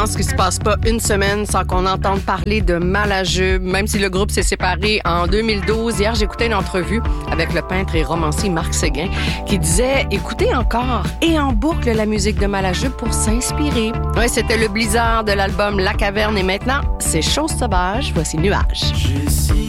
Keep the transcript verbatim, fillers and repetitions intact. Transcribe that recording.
pense qu'il se passe pas une semaine sans qu'on entende parler de Malajube, même si le groupe s'est séparé en deux mille douze. Hier, j'écoutais une entrevue avec le peintre et romancier Marc Séguin qui disait « Écoutez encore et en boucle la musique de Malajube pour s'inspirer. » Ouais, c'était le blizzard de l'album La Caverne et maintenant, c'est Chose sauvage. Voici Nuages.